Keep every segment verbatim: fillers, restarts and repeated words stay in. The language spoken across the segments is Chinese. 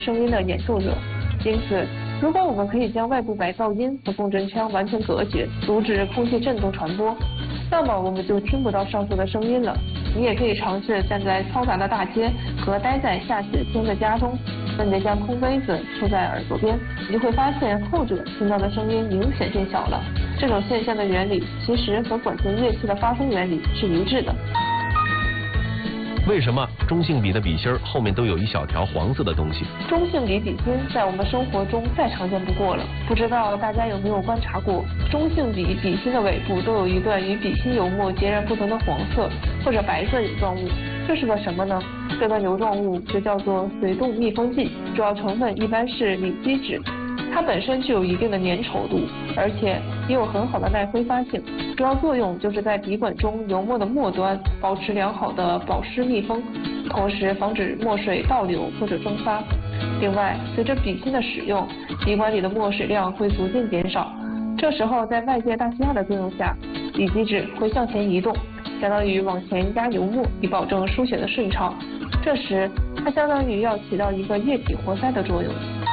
声音的演奏者。因此，如果我们可以将外部白噪音和共振腔完全隔绝，阻止空气振动传播，那么我们就听不到上述的声音了。你也可以尝试站在嘈杂的大街和待在下雪天的家中，分别将空杯子竖在耳朵边，你就会发现后者听到的声音明显变小了。这种现象的原理其实和管弦乐器的发声原理是一致的。 为什么中性笔的笔芯后面都有一小条黄色的东西？ 中性笔笔芯在我们生活中再常见不过了，不知道大家有没有观察过，中性笔笔芯的尾部都有一段与笔芯油墨截然不同的黄色或者白色油状物，这是个什么呢？这段油状物就叫做水动密封剂，主要成分一般是锂基酯。它本身具有一定的粘稠度，而且也有很好的耐挥发性，主要作用就是在笔管中油墨的末端保持良好的保湿密封，同时防止墨水倒流或者蒸发。另外，随着笔芯的使用，笔管里的墨水量会逐渐减少，这时候在外界大气压的作用下，锂基酯会向前移动，相当于往前压油墨，以保证书写的顺畅。这时，它相当于要起到一个液体活塞的作用。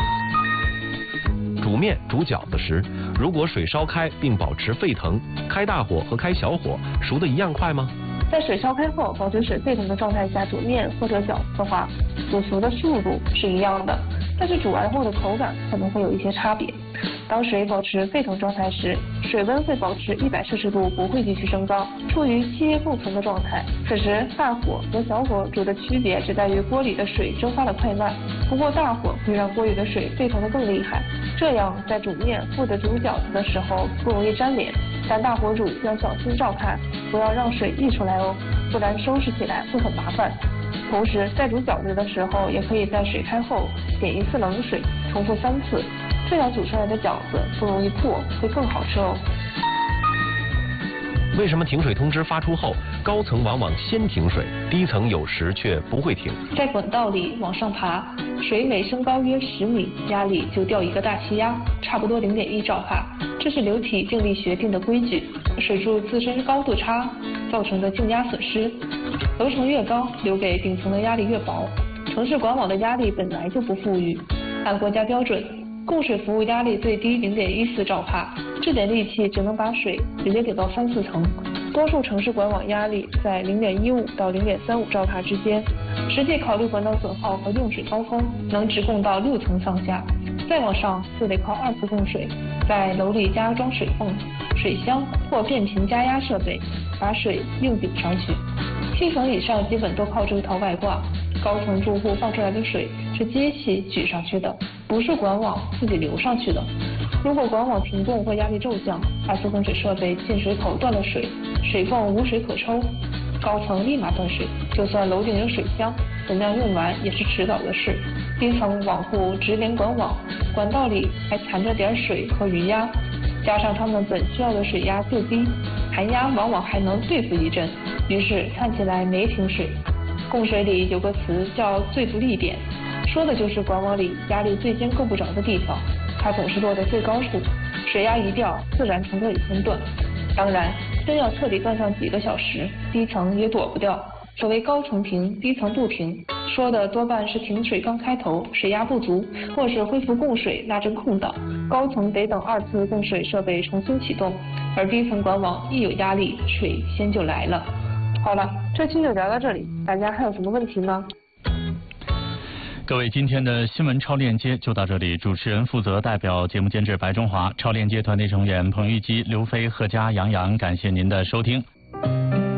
煮面煮饺子时，如果水烧开并保持沸腾，开大火和开小火熟得一样快吗？ 在水烧开后，保持水沸腾的状态下煮面或者饺子的话，煮熟的速度是一样的，但是煮完后的口感可能会有一些差别。当水保持沸腾状态时，水温会保持一百摄氏度，不会继续升高，处于气液共存的状态。此时大火和小火煮的区别只在于锅里的水蒸发的快慢，不过大火会让锅里的水沸腾得更厉害，这样在煮面或者煮饺子的时候不容易粘连。但大火煮要小心照看，不要让水溢出来哦，不然收拾起来会很麻烦。同时在煮饺子的时候，也可以在水开后点一次冷水，重复三次，这样煮出来的饺子不容易破，会更好吃哦。 为什么停水通知发出后，高层往往先停水，低层有时却不会停？ 在管道里往上爬，水每升高约十米，压力就掉一个大气压，差不多零点一兆帕，这是流体静力学定的规矩。水柱自身高度差造成的静压损失，楼层越高，留给顶层的压力越薄。城市管网的压力本来就不富裕，按国家标准，供水服务压力最低零点一四兆帕，这点力气只能把水直接给到三四层。多数城市管网压力在零点一五到零点三五兆帕之间，实际考虑管道损耗和用水高峰，能直供到六层上下。再往上就得靠二次供水，在楼里加装水泵、水箱或变频加压设备，把水硬顶上去。七层以上基本都靠这套外挂，高层住户放出来的水是机器举上去的，不是管网自己流上去的。如果管网停供或压力骤降，二次供水设备进水口断了水，水泵无水可抽，高层立马断水，就算楼顶有水箱，等量用完也是迟早的事。低层网户直连管网，管道里还残着点水和余压，加上他们本需要的水压最低，含压往往还能对付一阵，于是看起来没停水。供水里有个词叫最不利点，说的就是管网里压力最先够不着的地方，它总是落在最高处，水压一掉，自然从这里先断。当然，真要彻底断上几个小时，低层也躲不掉。所谓高层停，低层不停，说的多半是停水刚开头，水压不足，或是恢复供水那阵空档，高层得等二次供水设备重新启动，而低层管网一有压力，水先就来了。好了，这期就聊到这里，大家还有什么问题吗？ 各位，今天的新闻超链接就到这里。主持人负责代表节目监制白中华，超链接团队成员彭玉基、刘飞、贺佳、杨洋，感谢您的收听。